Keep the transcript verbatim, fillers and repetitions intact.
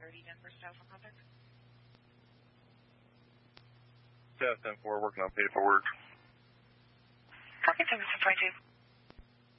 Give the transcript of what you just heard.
thirty Denver style for contact. Yeah, ten four, working on paperwork. Copy, ten five two.